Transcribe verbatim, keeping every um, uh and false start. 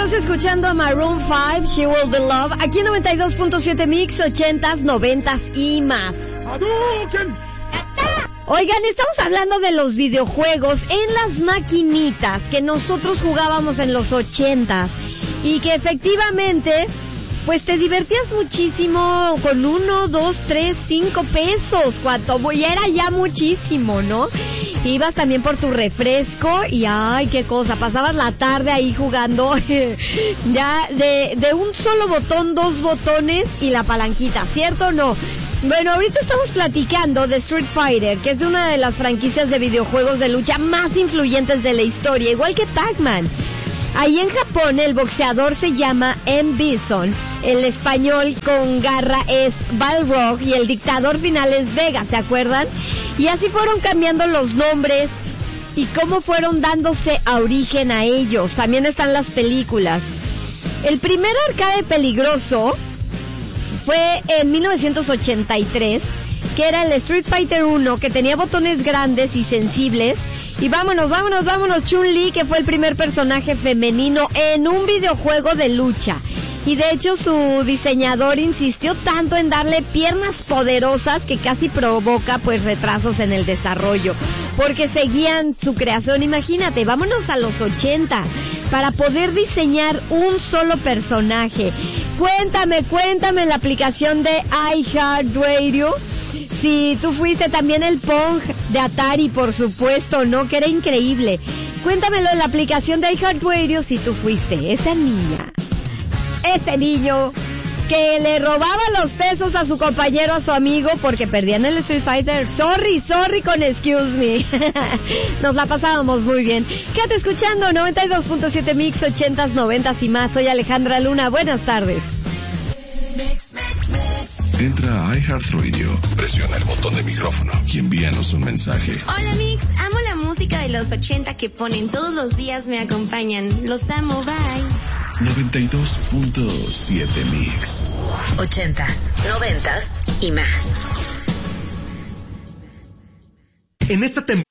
Estás escuchando a Maroon five, She Will Be Love, aquí en noventa y dos punto siete Mix, ochentas, noventas y más. Oigan, estamos hablando de los videojuegos en las maquinitas que nosotros jugábamos en los ochentas y que efectivamente, pues te divertías muchísimo con uno, dos, tres, cinco pesos, cuánto, y era ya muchísimo, ¿no? Ibas también por tu refresco y ay, qué cosa, pasabas la tarde ahí jugando ya de, de un solo botón, dos botones y la palanquita, ¿cierto o no? Bueno, ahorita estamos platicando de Street Fighter, que es una de las franquicias de videojuegos de lucha más influyentes de la historia, igual que Pac-Man. Ahí en Japón el boxeador se llama M. Bison, el español con garra es Balrog y el dictador final es Vega, ¿se acuerdan? Y así fueron cambiando los nombres y cómo fueron dándose a origen a ellos. También están las películas. El primer arcade peligroso fue en mil novecientos ochenta y tres, que era el Street Fighter uno, que tenía botones grandes y sensibles. Y vámonos, vámonos, vámonos, Chun-Li, que fue el primer personaje femenino en un videojuego de lucha. Y de hecho su diseñador insistió tanto en darle piernas poderosas que casi provoca pues retrasos en el desarrollo, porque seguían su creación. Imagínate, vámonos a los ochenta para poder diseñar un solo personaje. Cuéntame, cuéntame en la aplicación de iHeartRadio si tú fuiste también el Pong de Atari, por supuesto, ¿no? Que era increíble. Cuéntamelo en la aplicación de iHeartRadio si tú fuiste esa niña, ese niño que le robaba los pesos a su compañero, a su amigo, porque perdían el Street Fighter. Sorry, sorry con excuse me. Nos la pasábamos muy bien. Quédate escuchando noventa y dos punto siete Mix, ochentas, noventas y más. Soy Alejandra Luna. Buenas tardes. Entra a iHeartRadio, presiona el botón de micrófono y envíanos un mensaje. Hola Mix, amo la música de los ochenta que ponen todos los días, me acompañan. Los amo, bye. noventa y dos punto siete Mix. Ochentas, noventas y más. En esta temporada